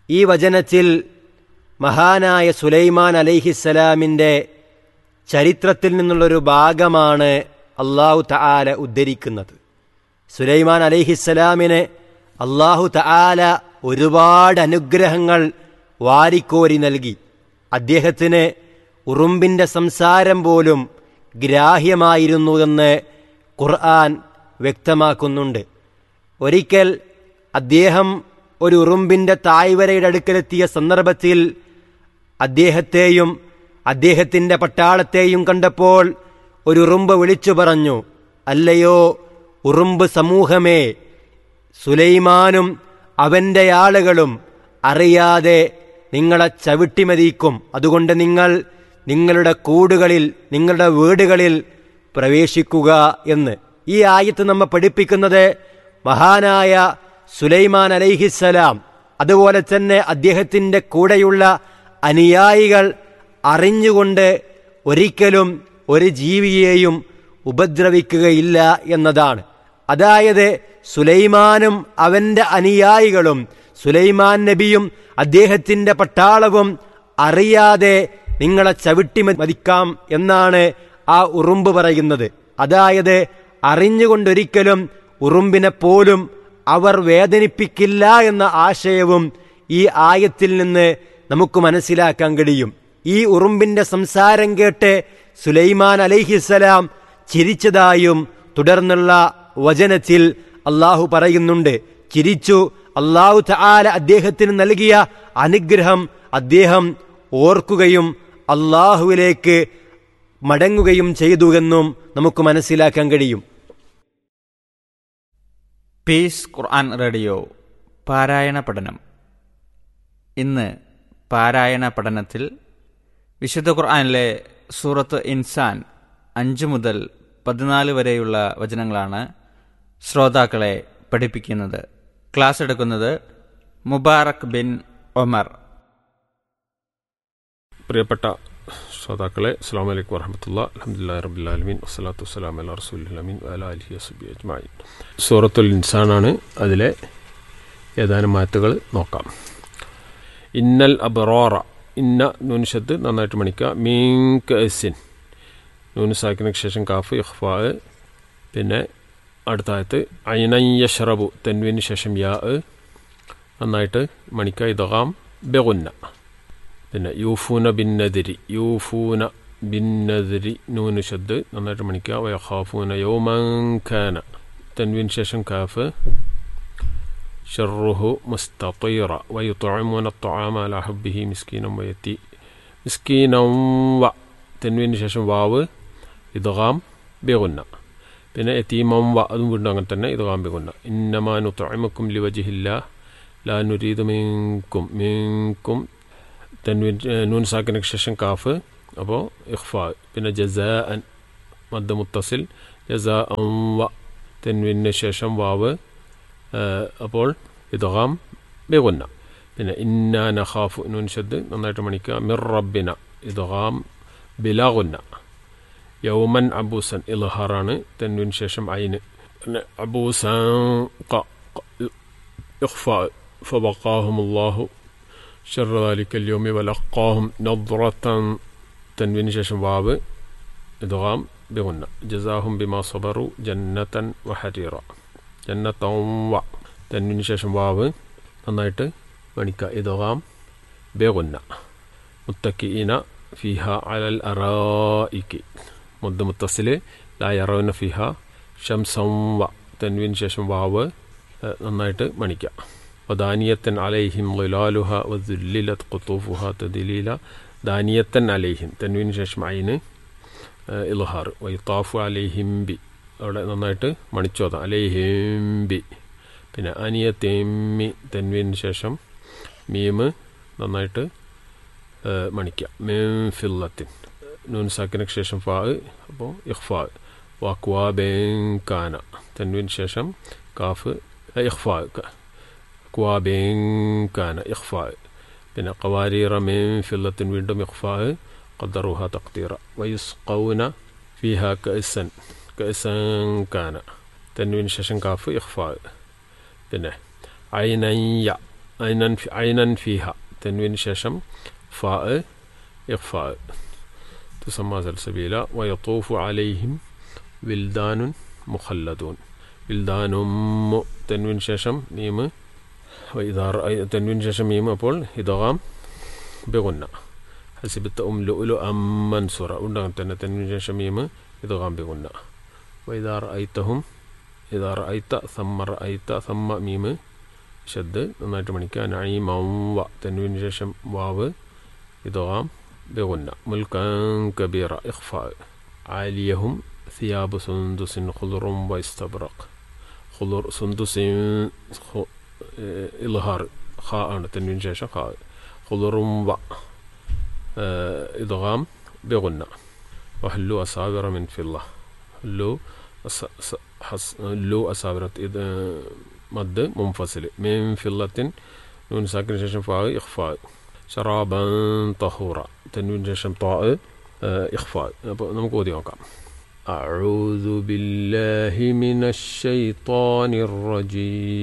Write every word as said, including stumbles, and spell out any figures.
ഈ വചനത്തിൽ മഹാനായ സുലൈമാൻ അലൈഹിസ്സലാമിൻ്റെ ചരിത്രത്തിൽ നിന്നുള്ളൊരു ഭാഗമാണ് അല്ലാഹു തആല ഉദ്ധരിക്കുന്നത്. സുലൈമാൻ അലൈഹിസ്സലാമിന് അല്ലാഹു തആല ഒരുപാട് അനുഗ്രഹങ്ങൾ വാരിക്കോരി നൽകി. അദ്ദേഹത്തിന് ഉറുമ്പിൻ്റെ സംസാരം പോലും ഗ്രാഹ്യമായിരുന്നുവെന്ന് ഖുർആൻ വ്യക്തമാക്കുന്നുണ്ട്. ഒരിക്കൽ അദ്ദേഹം ഒരു ഉറുമ്പിൻ്റെ തായ്വരയുടെ അടുക്കലെത്തിയ സന്ദർഭത്തിൽ അദ്ദേഹത്തെയും അദ്ദേഹത്തിൻ്റെ പട്ടാളത്തെയും കണ്ടപ്പോൾ ഒരു ഉറുമ്പ് വിളിച്ചു പറഞ്ഞു, അല്ലയോ ഉറുമ്പ് സമൂഹമേ, സുലൈമാനും അവൻ്റെ ആളുകളും അറിയാതെ നിങ്ങളെ ചവിട്ടിമതിക്കും. അതുകൊണ്ട് നിങ്ങൾ നിങ്ങളുടെ കൂടുകളിൽ, നിങ്ങളുടെ വീടുകളിൽ പ്രവേശിക്കുക എന്ന്. ഈ ആയത്ത് നമ്മെ പഠിപ്പിക്കുന്നത് മഹാനായ സുലൈമാൻ അലൈഹിസ്സലാം അതുപോലെ തന്നെ അദ്ദേഹത്തിൻ്റെ കൂടെയുള്ള അനുയായികൾ അറിഞ്ഞുകൊണ്ട് ഒരിക്കലും ഒരു ജീവിയെയും ഉപദ്രവിക്കുകയില്ല എന്നതാണ്. അതായത് സുലൈമാനും അവൻ്റെ അനുയായികളും സുലൈമാൻ നബിയും അദ്ദേഹത്തിൻ്റെ പട്ടാളവും അറിയാതെ നിങ്ങളെ ചവിട്ടി മതിക്കാം എന്നാണ് ആ ഉറുമ്പ് പറയുന്നത്. അതായത് അറിഞ്ഞുകൊണ്ടൊരിക്കലും ഉറുമ്പിനെ പോലും അവർ വേദനിപ്പിക്കില്ല എന്ന ആശയവും ഈ ആയത്തിൽ നിന്ന് നമുക്ക് മനസ്സിലാക്കാൻ കഴിയും. ഈ ഉറുമ്പിൻ്റെ സംസാരം കേട്ട് സുലൈമാൻ അലൈഹിസ്സലാം ചിരിച്ചതായും തുടർന്നുള്ള വചനത്തിൽ അള്ളാഹു പറയുന്നുണ്ട്. ചിരിച്ചു. അള്ളാഹു തആല അദ്ദേഹത്തിന് നൽകിയ അനുഗ്രഹം അദ്ദേഹം ഓർക്കുകയും അള്ളാഹുവിലേക്ക് മടങ്ങുകയും ചെയ്തുവെന്നും നമുക്ക് മനസ്സിലാക്കാൻ കഴിയും. പീസ് ഖുർആൻ റേഡിയോ പാരായണ പഠനം. ഇന്ന് പാരായണ പഠനത്തിൽ വിശുദ്ധ ഖുർആനിലെ സൂറത്ത് ഇൻസാൻ അഞ്ച് മുതൽ പതിനാല് വരെയുള്ള വചനങ്ങളാണ് ശ്രോതാക്കളെ പഠിപ്പിക്കുന്നത്. ക്ലാസ് എടുക്കുന്നത് മുബാറക് ബിൻ ഒമർ. പ്രിയപ്പെട്ട ശ്രോതാക്കളെ, അസ്സലാമു അലൈക്കും വറഹ്മത്തുള്ളാഹി, അൽഹംദുലില്ലാഹി റബ്ബിൽ ആലമീൻ, വസ്സലാത്തു വസ്സലാമു അലാ റസൂലിൽ അമീൻ വഅലാ ആലിഹി വസഹ്ബിഹി അജ്മഈൻ. സൂറത്തുൽ ഇൻസാനാണ്. അതിലെ ഏതാനും ആയത്തുകൾ നോക്കാം. ഇന്നൽ അബ്റാറ, ഇന്ന നൂൻ ഷദ് നന്നായിട്ട് മണിക്കുക. മീൻ കഅസിൻ, നൂൻ സാക്കിനക്ക് ശേഷം കാഫ് ഇഖ്ഫാ. പിന്നെ അടുത്ത ആയത്ത് ഐനൻ യശ്റബു, തൻവീന് ശേഷം യാ നന്നായിട്ട് മണിക്കുക. ഇദ്ഗാം ബിഗുന്ന. പിന്നെ യൂഫൂന ബിൻ നദിരി, യൂഫൂന ബിൻ നദിരി നൂന് ഷദ് നന്നായിട്ട് മണിക്കുക. വയഖാഫൂന യൗമൻ കാന, തൻവീന് ശേഷം കാഫ് ഷർറുഹു മുസ്തതീറ. വയുത്ഇമൂന അത്അമ അലാ ഹബ്ബിഹി മിസ്കീനൻ വയത്തി മിസ്കീനൻ വ, തൻവീന് ശേഷം വാവ് ഇദ്ഗാം ബിഗുന്ന. പിന്നെ യതീമൻ വ, അതും വീണ്ടും അങ്ങനെ തന്നെ ഇദ്ഗാം ബിഗുന്ന. ഇന്നമാ നുത്ഇമുക്കും ലിവജ്ഹില്ലാഹ് ലാ നുരീദു മിൻകും, മിൻകും തൻവീൻ നൂൻ സാക്കിനക്ക് ശേഷം കാഫ്, അപ്പോൾ ഇഖ്ഫാ. പിന്നെ ജസാഅൻ മദ്ദ മുത്തസിൽ, ജസാഅൻ വ, തൻവീന് ശേഷം വാവ്, അപ്പോൾ ഇദ്ഗാം ബിഗുന്ന. പിന്നെ ഇന്നാ നഖാഫു, നൂൻ ഷദ് നന്നായിട്ട് മണിക്കുക. മിർ റബ്ബിന, ഇദ്ഗാം ബിലാ ഗുന്ന. യൗമൻ അബൂസൻ ഇൽഹാറാണ്, തൻവീന് ശേഷം ഐന്. പിന്നെ അബൂസൻ ഖ ഇഖ്ഫാ. ഫവഖാഹുമുല്ലാഹു ശർറ ദാലിക്കൽ യൗമി വലഖാഹും നദ്റതൻ, തൻവീന് ശേഷം വാവ് ഇദ്ഗാം ബിഗുന്ന. ജസാഹും ബിമാ സബറു ജന്നതൻ വഹരീറ, ജന്നതൻ വ, തൻവീന് ശേഷം വാവ് നന്നായിട്ട് മണിക്കുക. ഇദ്ഗാം ബിഗുന്ന. മുത്തക്കിഈന ഫിഹ അലൽ അറായികി, മുദ്ദ മുത്തസില്. ലാ യറൗന ഫിഹ ശംസൻ വ, തൻവീന് ശേഷം വാവ് നന്നായിട്ട് മണിക്കുക. വദാനിയത്തൻ അലൈഹിം ളിലാലുഹ വദുല്ലിലത് ഖുതൂഫുഹ തദ്ലീല, ദാനിയത്തൻ അലൈഹിം, തൻവീന് ശേഷം ഐന് ഇൽഹാർ. വയുതാഫു അലൈഹിം ബി, അവിടെ നന്നായിട്ട് മണിച്ചോത അലൈഹിം ബി. പിന്നെ അനിയത്തേമ്മി, തൻവീന് ശേഷം മീമ് നന്നായിട്ട് മണിക്കുക. മീൻ ഫില്ലത്തിൻ, നൂൻ സാക്കിനക്ക് ശേഷം ഫാ, അപ്പോൾ ഇഖ്ഫാ. വഖ്വാ ബിൻ കാന, തൻവീന് ശേഷം കാഫ് ഇഖ്ഫാ. ഖ്വാ ബിൻ കാന ഇഖ്ഫാ. പിന്നെ ഖവാരീറ മിൻ ഫില്ലത്തിൻ, വീണ്ടും ഇഖ്ഫാ. ഖദ്ദറുഹ തഖ്ദീറ. വയുസ്ഖൗന ഫിഹ കഅസൻ, കഅസൻ കാന, തൻവീന് ശേഷം കാഫ് ഇഖ്ഫാ. പിന്നെ ഐനൻ യ, ഐനൻ ഐനൻ ഫീഹ തെൻവിന് ശേഷം ഫാ ഇഖ്ഫാ തുസമ്മ സൽസബീല വയത്തൂഫു അലൈഹിം വിൽദാനുൻ മുഖല്ലദൂൻ വിൽദാനും തെൻവിന് ശേഷം മീമ് വൈദാർ തെൻവിന് ശേഷം മീമ് അപ്പോൾ ഇദ്ഗാം ബിഗുന്ന ഹസിബത്ത ഉം ലുഉലു അം മൻസൂറ ഉണ്ടാകും തന്നെ തെൻവിന് ശേഷം മീമ് ഇദ്ഗാം ബിഗുന്ന വൈദാർ ഐത്തഹും ഇദാർ ഐത്ത സമ്മർ ഐത്ത സമ്മ മീമ് ഷദ് നന്നായിട്ട് മണിക്കുക നഈമം വ തെൻവിന് ശേഷം വാവ് ഇദ്ഗാം ബിഗുന്ന മുൽകൻ കബീറ ഇഖ്ഫാ ആലിയഹും ثياب سندس خضر واستبرق خضر سندس إظهار خاء تنوين شاشة خاء خضر و إدغام بغنى وحلوا أصابر من فضة حلوا حلوا أصابر مد منفصل من فضة نون ساكن شاشة فاء إخفاء شرابا طهورا تنوين شاشة طاء إخفاء نمكودي وقام أعوذ بالله من الشيطان الرجيم